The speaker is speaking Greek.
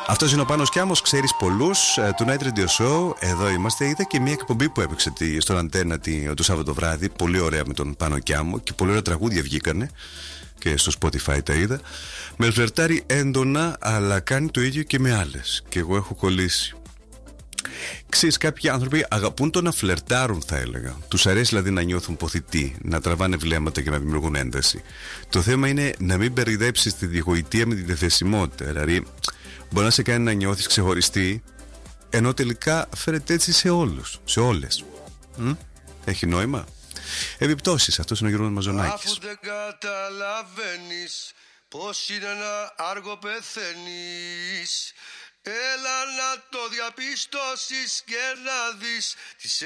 Αυτός είναι ο Πάνος Κιάμος, ξέρεις πολλούς, του Night Radio Show. Εδώ είμαστε. Είδα και μια εκπομπή που έπαιξε στον Αντένα το Σάββατο βράδυ. Πολύ ωραία με τον Πάνο Κιάμο και πολύ ωραία τραγούδια βγήκανε. Και στο Spotify τα είδα. Με φλερτάρει έντονα, αλλά κάνει το ίδιο και με άλλες. Και εγώ έχω κολλήσει. Ξέρεις, κάποιοι άνθρωποι αγαπούν το να φλερτάρουν, θα έλεγα. Τους αρέσει δηλαδή να νιώθουν ποθητοί, να τραβάνε βλέμματα και να δημιουργούν ένταση. Το θέμα είναι να μην περιδέψεις τη διαγωγητεία με τη διαθεσιμότητα. Δηλαδή, μπορεί να σε κάνει να νιώθεις ξεχωριστή, ενώ τελικά φέρεται έτσι σε όλους, σε όλες. Έχει νόημα. Επιπτώσεις, αυτός είναι ο Γιώργος Μαζονάκης. Αφού δεν καταλαβαίνεις πως είναι να άργο πεθαίνεις, έλα να το διαπιστώσεις και να δεις τις